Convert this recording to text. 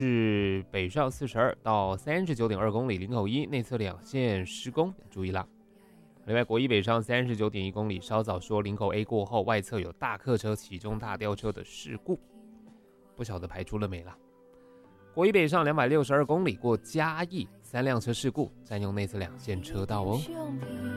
是北上42到39.2公里，林口一内侧两线施工，注意啦。另外，国一北上39.1公里，稍早说林口 A 过后，外侧有大客车启中大吊车的事故，不晓得排除了没啦。国一北上262公里，过嘉义3辆车事故，占用内侧两线车道哦。